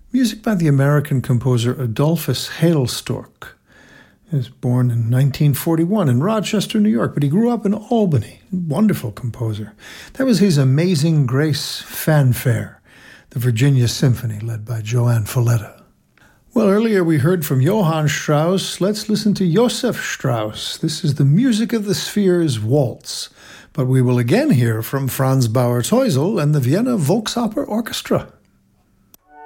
Music by the American composer Adolphus Hailstork. He was born in 1941 in Rochester, New York, but he grew up in Albany. Wonderful composer. That was his Amazing Grace Fanfare, the Virginia Symphony led by Joanne Folletta. Well, earlier we heard from Johann Strauss. Let's listen to Joseph Strauss. This is the Music of the Spheres Waltz. But we will again hear from Franz Bauer-Teusel and the Vienna Volksoper Orchestra.